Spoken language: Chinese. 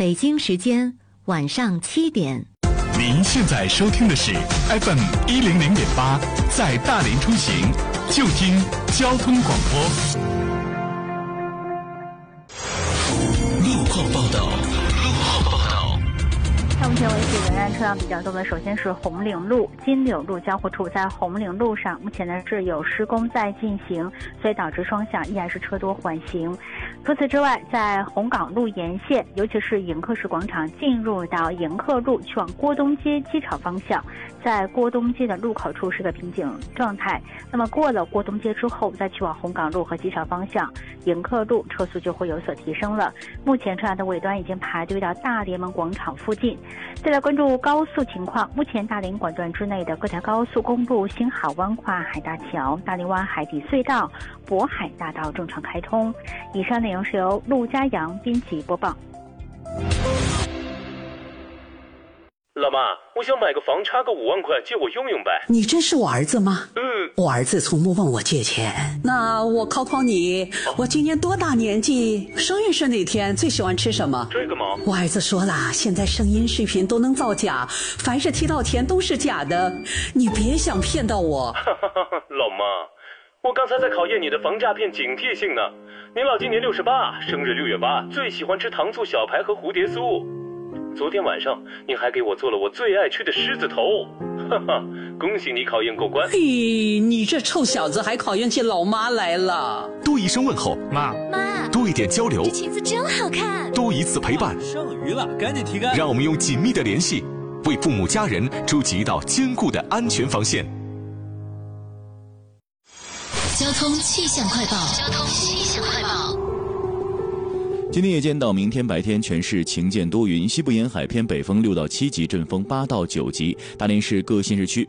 北京时间晚上7点。 您现在收听的是 FM 100.8，在大连出行就听交通广播。路况报道。 目前为止仍然车辆比较多的，首先是红岭路、金柳路交汇处，在红岭路上，目前呢是有施工在进行，所以导致双向依然是车多缓行。除此之外，在红岗路沿线，尤其是迎客市广场进入到迎客路去往郭东街机场方向，在郭东街的路口处是个瓶颈状态。那么过了郭东街之后，再去往红岗路和机场方向，迎客路车速就会有所提升了。目前车辆的尾端已经排队到大连门广场附近。再来关注高速情况，目前大连管段之内的各条高速公路新好湾跨海大桥、大连湾海底隧道、渤海大道正常开通。以上内容是由陆家阳编辑播报。 老妈，我想买个房，差个5万块，借我用用呗。 你真是我儿子吗？我儿子从不问我借钱。那我考考你，我今年多大年纪？生日是哪天？最喜欢吃什么？ 这个吗？ 我儿子说了，现在声音视频都能造假，凡是提到钱都是假的，你别想骗到我。 老妈，我刚才在考验你的防诈骗警惕性呢。您老今年68，生日6月8，最喜欢吃糖醋小排和蝴蝶酥。昨天晚上您还给我做了我最爱吃的狮子头，哈哈，恭喜你考验过关。 嘿，你这臭小子还考验起老妈来了。 多一声问候，妈，多一点交流， 这裙子真好看， 多一次陪伴， 剩余了赶紧提干。 让我们用紧密的联系为父母家人筑起一道坚固的安全防线。 交通气象快报。 今天夜间到明天白天全市晴见多云，西部沿海偏北风6到7级，阵风8到9级。大连市各县市区